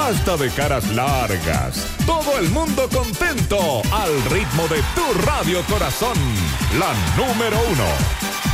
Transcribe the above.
Basta de caras largas. Todo el mundo contento al ritmo de tu Radio Corazón, la número 1.